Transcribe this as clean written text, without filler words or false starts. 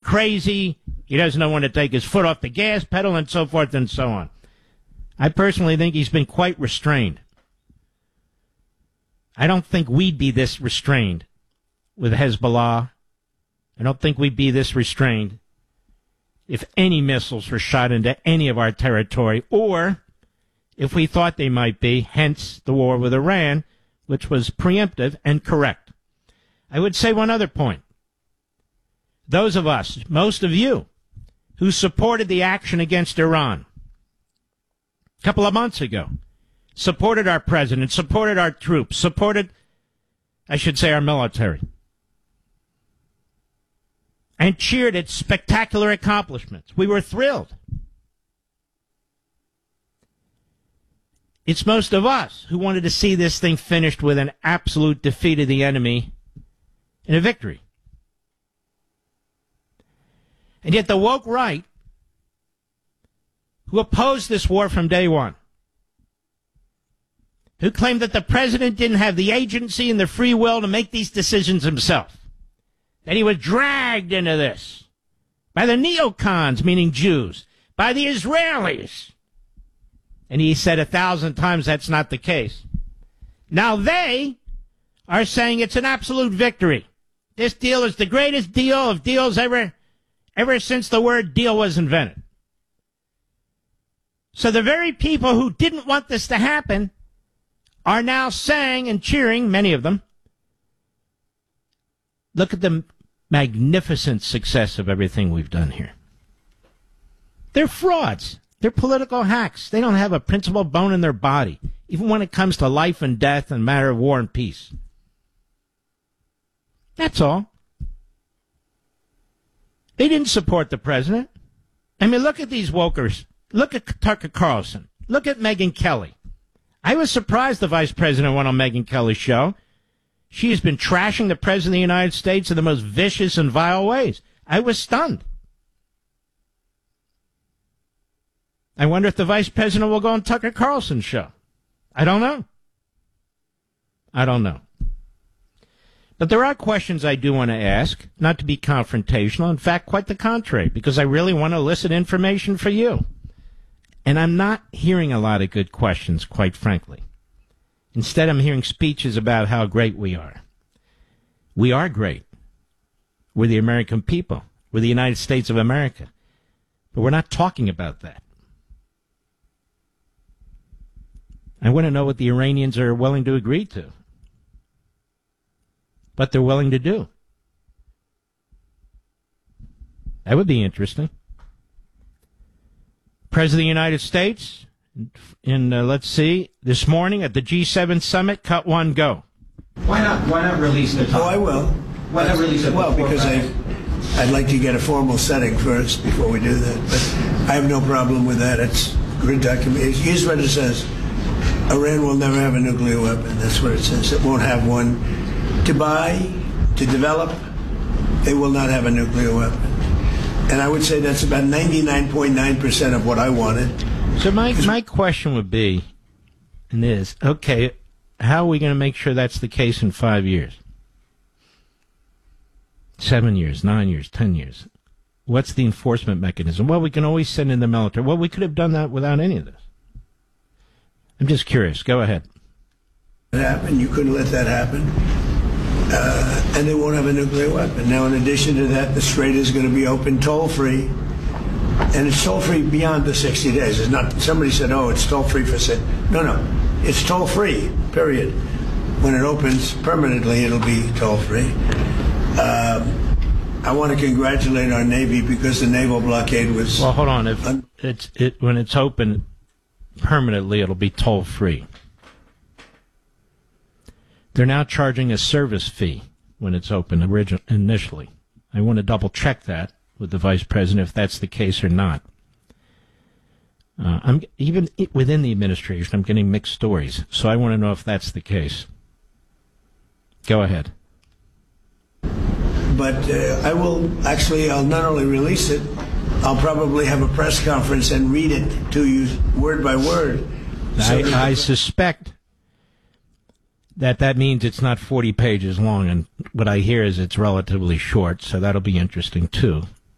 crazy. He doesn't know when to take his foot off the gas pedal and so forth and so on. I personally think he's been quite restrained. I don't think we'd be this restrained with Hezbollah. I don't think we'd be this restrained if any missiles were shot into any of our territory, or if we thought they might be, hence the war with Iran, which was preemptive and correct. I would say one other point. Those of us, most of you, who supported the action against Iran a couple of months ago, supported our president, supported our troops, supported, I should say, our military, and cheered its spectacular accomplishments. We were thrilled. It's most of us who wanted to see this thing finished with an absolute defeat of the enemy and a victory. And yet the woke right, who opposed this war from day one, who claimed that the president didn't have the agency and the free will to make these decisions himself, that he was dragged into this by the neocons, meaning Jews, by the Israelis. And he said 1,000 times that's not the case. Now they are saying it's an absolute victory. This deal is the greatest deal of deals ever since the word deal was invented. So the very people who didn't want this to happen are now saying and cheering, many of them, look at the magnificent success of everything we've done here. They're frauds. They're political hacks. They don't have a principal bone in their body, even when it comes to life and death and matter of war and peace. That's all. They didn't support the president. I mean, look at these wokers. Look at Tucker Carlson. Look at Megyn Kelly. I was surprised the vice president went on Megyn Kelly's show. She has been trashing the president of the United States in the most vicious and vile ways. I was stunned. I wonder if the vice president will go on Tucker Carlson's show. I don't know. But there are questions I do want to ask, not to be confrontational. In fact, quite the contrary, because I really want to elicit information for you. And I'm not hearing a lot of good questions, quite frankly. Instead, I'm hearing speeches about how great we are. We are great. We're the American people. We're the United States of America. But we're not talking about that. I want to know what the Iranians are willing to agree to. What they're willing to do. That would be interesting. President of the United States, let's see, this morning at the G7 summit, cut one, go. Why not release the time? Oh, I will. Why not release it? Well, because I'd like to get a formal setting first before we do that. But I have no problem with that. It's good document. Here's what it says. Iran will never have a nuclear weapon. That's what it says. It won't have one to buy, to develop. They will not have a nuclear weapon. And I would say that's about 99.9% of what I wanted. So my question would be, and is, okay, how are we going to make sure that's the case in 5 years? 7 years, 9 years, 10 years? What's the enforcement mechanism? Well, we can always send in the military. Well, we could have done that without any of this. I'm just curious. Go ahead. It happened. You couldn't let that happen. And they won't have a nuclear weapon. Now, in addition to that, the Strait is going to be open toll-free. And it's toll-free beyond the 60 days. It's not, somebody said, oh, it's toll-free for... No. It's toll-free, period. When it opens permanently, it'll be toll-free. I want to congratulate our Navy because the naval blockade was... Well, hold on. When it's open permanently, it'll be toll-free. They're now charging a service fee when it's open initially. I want to double-check that with the vice president if that's the case or not. Even within the administration, I'm getting mixed stories, so I want to know if that's the case. Go ahead. But I'll not only release it, I'll probably have a press conference and read it to you word by word. I suspect that means it's not 40 pages long, and what I hear is it's relatively short, so that'll be interesting, too.